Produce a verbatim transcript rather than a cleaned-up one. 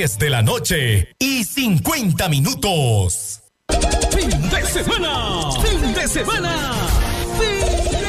diez de la noche y cincuenta minutos. Fin de semana. Fin de semana. Fin